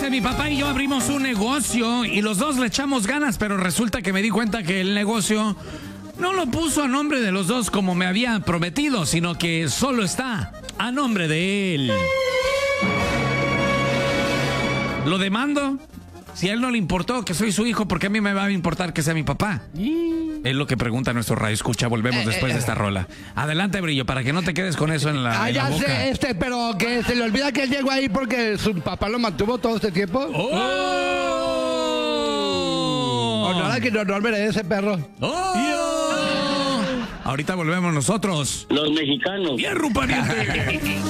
que mi papá y yo abrimos un negocio y los dos le echamos ganas, pero resulta que me di cuenta que el negocio no lo puso a nombre de los dos como me había prometido, sino que solo está a nombre de él. ¿Lo demando? Si a él no le importó que soy su hijo, ¿por qué a mí me va a importar que sea mi papá? Es lo que pregunta nuestro radio escucha. Volvemos después de esta rola. Adelante, Brillo, para que no te quedes con eso en la, en la ya boca. sé, pero que se le olvida que él llegó ahí porque su papá lo mantuvo todo este tiempo. ¡Oh! Honor que no merece, perro. ¡Oh! Ahorita volvemos nosotros. Los mexicanos. ¡Hierro, pariente!